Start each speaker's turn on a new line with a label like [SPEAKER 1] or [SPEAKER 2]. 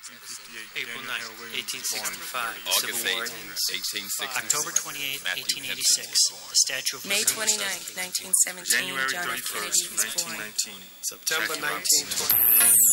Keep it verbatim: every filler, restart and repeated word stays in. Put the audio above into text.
[SPEAKER 1] April ninth, eighteen sixty-five,
[SPEAKER 2] August
[SPEAKER 1] Civil War
[SPEAKER 2] eighth,
[SPEAKER 1] ends.
[SPEAKER 2] eighteen sixty.
[SPEAKER 1] October twenty-eighth, eighteen eighty-six, the Statue of
[SPEAKER 3] May
[SPEAKER 1] Liberty.
[SPEAKER 3] twenty-ninth, nineteen seventeen,
[SPEAKER 4] January
[SPEAKER 3] John F.
[SPEAKER 4] thirty-first,
[SPEAKER 3] Kennedy was
[SPEAKER 4] nineteen
[SPEAKER 3] born.
[SPEAKER 4] nineteen.
[SPEAKER 5] September
[SPEAKER 4] Jackie Robinson.
[SPEAKER 5] nineteenth.